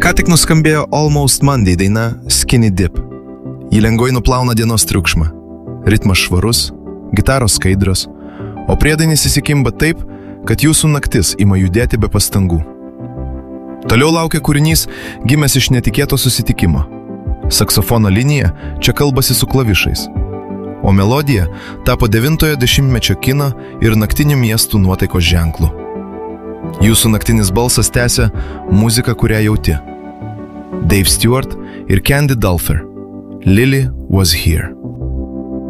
Ką tik nuskambėjo Almost Monday daina Skinny Dip. Ji lengvai nuplauna dienos triukšmą. Ritmas švarus, gitaros skaidrios, o priedainis įsikimba taip, kad jūsų naktis ima judėti be pastangų. Toliau laukia kūrinys gimęs iš netikėto susitikimo. Saksofono linija čia kalbasi su klavišais, o melodija tapo 90-mečio kino ir naktinių miestų nuotaikos ženklų. Jūsų naktinis balsas tęsia muziką, kurią jauti. Dave Stewart ir Candy Dulfer. Lily was here.